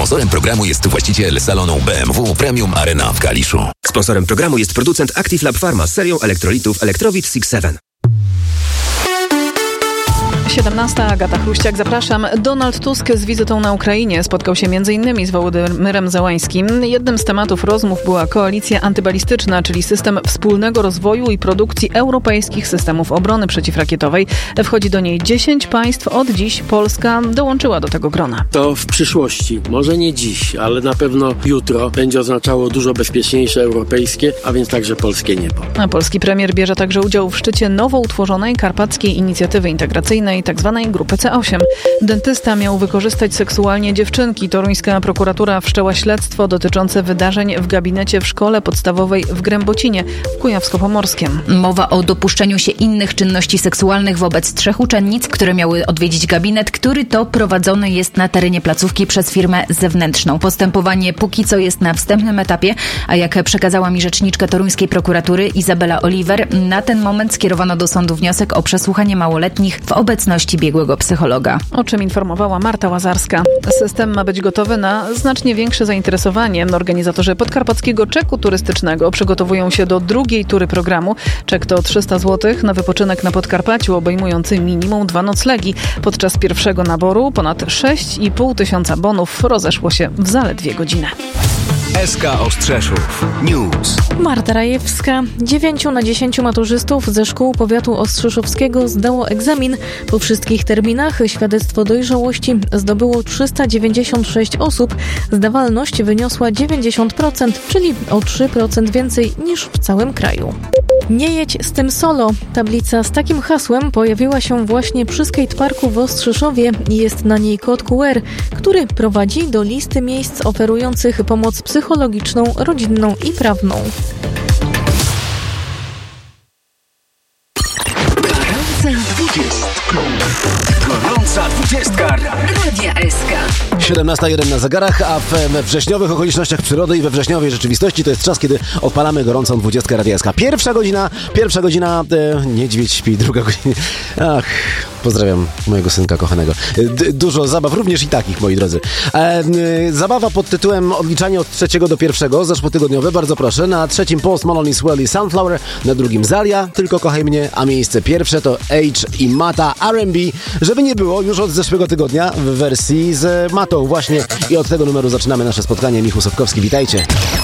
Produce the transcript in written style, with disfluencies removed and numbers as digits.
Sponsorem programu jest właściciel salonu BMW Premium Arena w Kaliszu. Sponsorem programu jest producent Active Lab Pharma z serią elektrolitów Electrowit 6-7. 17. Agata Chruściak, zapraszam. Donald Tusk z wizytą na Ukrainie spotkał się m.in. z Wołodymyrem Zełańskim. Jednym z tematów rozmów była koalicja antybalistyczna, czyli system wspólnego rozwoju i produkcji europejskich systemów obrony przeciwrakietowej. Wchodzi do niej 10 państw. Od dziś Polska dołączyła do tego grona. To w przyszłości, może nie dziś, ale na pewno jutro będzie oznaczało dużo bezpieczniejsze europejskie, a więc także polskie niebo. A polski premier bierze także udział w szczycie nowo utworzonej Karpackiej Inicjatywy Integracyjnej, tzw. grupy C8. Dentysta miał wykorzystać seksualnie dziewczynki. Toruńska prokuratura wszczęła śledztwo dotyczące wydarzeń w gabinecie w szkole podstawowej w Grębocinie w Kujawsko-Pomorskiem. Mowa o dopuszczeniu się innych czynności seksualnych wobec 3 uczennic, które miały odwiedzić gabinet, który to prowadzony jest na terenie placówki przez firmę zewnętrzną. Postępowanie póki co jest na wstępnym etapie, a jak przekazała mi rzeczniczka toruńskiej prokuratury Izabela Oliver, na ten moment skierowano do sądu wniosek o przesłuchanie małoletnich w obecności biegłego psychologa. O czym informowała Marta Łazarska. System ma być gotowy na znacznie większe zainteresowanie. Organizatorzy podkarpackiego czeku turystycznego przygotowują się do drugiej tury programu. Czek to 300 zł na wypoczynek na Podkarpaciu, obejmujący minimum 2 noclegi. Podczas pierwszego naboru ponad 6,5 tysiąca bonów rozeszło się w zaledwie godzinę. SK Ostrzeszów News. Marta Rajewska. 9 na 10 maturzystów ze szkół powiatu ostrzeszowskiego zdało egzamin. Po wszystkich terminach świadectwo dojrzałości zdobyło 396 osób. Zdawalność wyniosła 90%, czyli o 3% więcej niż w całym kraju. Nie jedź z tym solo. Tablica z takim hasłem pojawiła się właśnie przy skateparku w Ostrzeszowie i jest na niej kod QR, który prowadzi do listy miejsc oferujących pomoc psychologiczną, rodzinną i prawną. Gorąca 20 Radia SK. 17:01 na zegarach, a we wrześniowych okolicznościach przyrody i we wrześniowej rzeczywistości to jest czas, kiedy odpalamy gorącą 20 Radia SK. Pierwsza godzina, niedźwiedź śpi, druga godzina. Ach, pozdrawiam mojego synka kochanego. Dużo zabaw, również i takich, moi drodzy. Zabawa pod tytułem Odliczanie od 3 do 1, zeszłotygodniowe, bardzo proszę. Na 3 Post Malone i Swell i Sunflower, na 2 Zalia, Tylko kochaj mnie, a miejsce pierwsze to Age i Mata R&B, żeby nie było, już od zeszłego tygodnia w wersji z Matą właśnie i od tego numeru zaczynamy nasze spotkanie. Michał Sobkowski, witajcie.